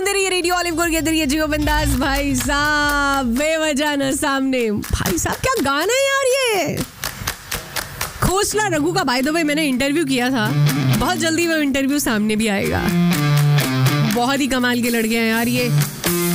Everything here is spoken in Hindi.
सुनते रहिए रेडियो ऑलिव गोर के अंदर ये जियो बिंदास। भाई साहब बेवजह न सामने, भाई साहब क्या गाना है यार ये। खोसला रघु का बाय द वे मैंने इंटरव्यू किया था, बहुत जल्दी वो इंटरव्यू सामने भी आएगा। बहुत ही कमाल के लड़के हैं यार ये।